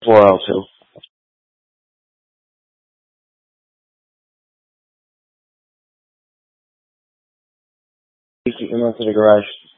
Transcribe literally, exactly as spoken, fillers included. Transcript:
four oh two. You keep them into the garage.